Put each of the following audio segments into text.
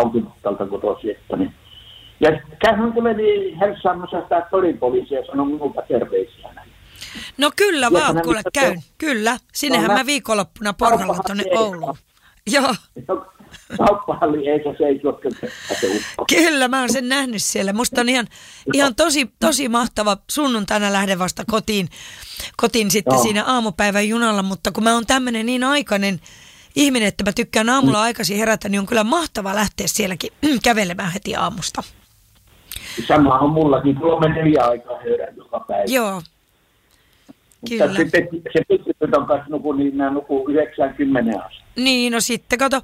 Haukiputtalta kotoisin, että niin. Ja hän tulee niin Helsingissä sitä toripoliisia ja sanoo minulta terveisiä näin. No kyllä vaan, kuule käyn. Kyllä. Sinnehän mä viikonloppuna porhalla tuonne Ouluun. Joo. Kauppahalli ei se jotka se usko. Kyllä, mä oon sen nähnyt siellä. Musta on ihan tosi mahtava. Sunnuntaina lähden vasta kotiin sitten siinä aamupäivän junalla, mutta kun mä oon tämmönen niin aikainen ihminen, että mä tykkään aamulla aikaisin herätä, niin on kyllä mahtava lähteä sielläkin kävelemään heti aamusta. Sama on mullakin, 3-4 aikaa herään joka päivä. Joo. Kyllä. Mutta sitten se pikkutyt on kanssa niin nämä nukuu 9-10 asti. Niin, no sitten kato,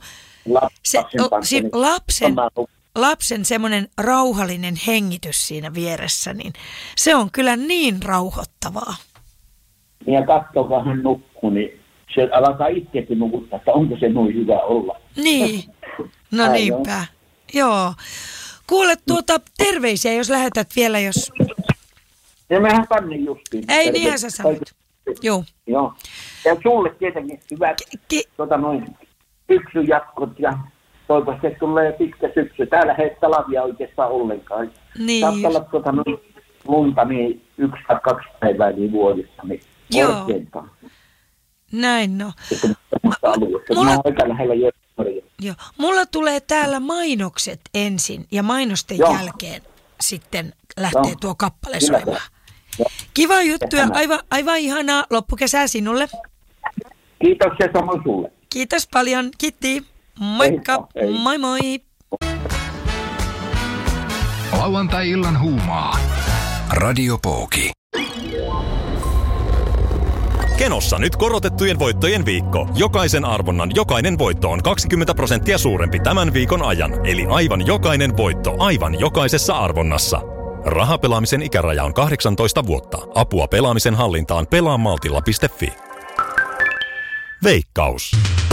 lapsen semmoinen rauhallinen hengitys siinä vieressä, niin se on kyllä niin rauhoittavaa. Ja katsokaa hän nukkuu, niin se alkaa itsekin nukuttaa, että onko se noin hyvä olla. Niin, no niinpä. Joo. Kuule terveisiä, jos lähetät vielä, jos... Ja mehän tänne justiin. Ei, niinhän sä sanot. Joo. Joo. Ja sulle tietenkin hyvät syksyn jatkot ja toivottavasti tulee pitkä syksy. Täällä ei talvia oikeastaan ollenkaan. Niin. Saattaa olla lunta niin 1 tai 2 päivää niin vuodessa. Niin joo. Näin no. Mulla tulee täällä mainokset ensin ja mainosten jälkeen sitten lähtee tuo kappale soimaan. Kiva juttu ja aivan ihanaa loppukesää sinulle. Kiitos ja samoin sulle. Kiitos paljon. Kiitti. Moikka. Hei. Moi moi. Lauantai-illan huumaa. Radio Pooki. Kenossa nyt korotettujen voittojen viikko. Jokaisen arvonnan jokainen voitto on 20% suurempi tämän viikon ajan. Eli aivan jokainen voitto aivan jokaisessa arvonnassa. Rahapelaamisen ikäraja on 18 vuotta. Apua pelaamisen hallintaan pelaamaltilla.fi. Veikkaus.